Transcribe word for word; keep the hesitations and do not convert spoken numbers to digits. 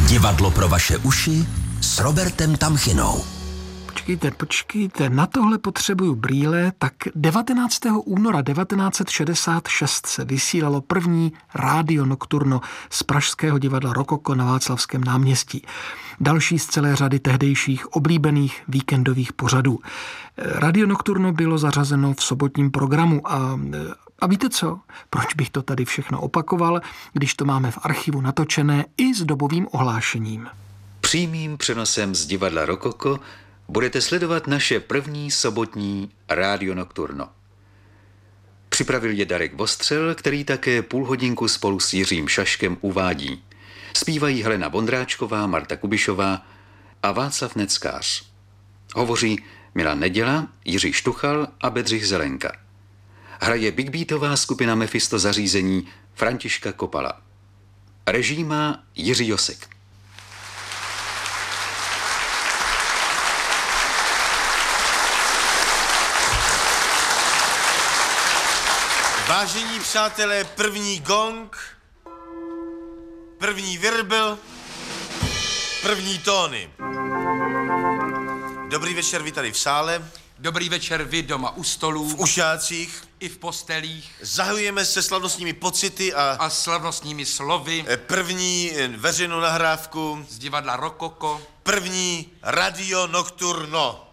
Divadlo pro vaše uši s Robertem Tamchinou. Počkejte, počkejte, na tohle potřebuju brýle. Tak devatenáctého února devatenáct set šedesát šest se vysílalo první rádio nocturno z pražského divadla Rokoko na Václavském náměstí. Další z celé řady tehdejších oblíbených víkendových pořadů. Radio nocturno bylo zařazeno v sobotním programu a, a víte co? Proč bych to tady všechno opakoval, když to máme v archivu natočené i s dobovým ohlášením? Přímým přenosem z divadla Rokoko budete sledovat naše první sobotní rádio nocturno. Připravil je Darek Vostřel, který také půl hodinku spolu s Jiřím Šaškem uvádí. Zpívají Helena Vondráčková, Marta Kubišová a Václav Neckář. Hovoří Milan Neděla, Jiří Štuchal a Bedřich Zelenka. Hraje big beatová skupina Mephisto zařízení Františka Kopala. Režii má Jiří Josek. Vážení přátelé, první gong, první virbel, první tóny. Dobrý večer vy tady v sále. Dobrý večer vy doma u stolů. V ušácích. I v postelích. Zahajujeme se slavnostními pocity a... A slavnostními slovy. První veřejnou nahrávku. Z divadla Rokoko. První radio nocturno.